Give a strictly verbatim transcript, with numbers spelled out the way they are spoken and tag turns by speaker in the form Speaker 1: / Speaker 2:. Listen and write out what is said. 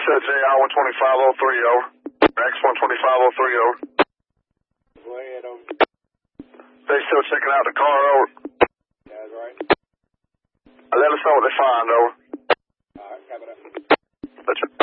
Speaker 1: This is J I one twenty-five oh three, over. X one twenty-five oh three, over.
Speaker 2: Go ahead, over.
Speaker 1: They still checking out the car, over.
Speaker 2: That's right.
Speaker 1: Let us know what they find, over.
Speaker 2: All right, copy that.
Speaker 1: That's right.